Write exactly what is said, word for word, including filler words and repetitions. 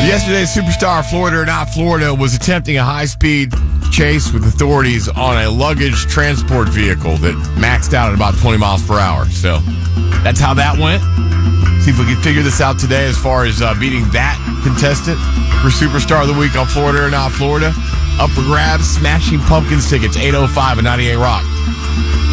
Yesterday's superstar, Florida or Not Florida, was attempting a high-speed chase with authorities on a luggage transport vehicle that maxed out at about twenty miles per hour. So that's how that went. See if we can figure this out today as far as uh, beating that contestant for Superstar of the Week on Florida or Not Florida. Up for grabs, Smashing Pumpkins tickets, eight oh five and ninety-eight Rock.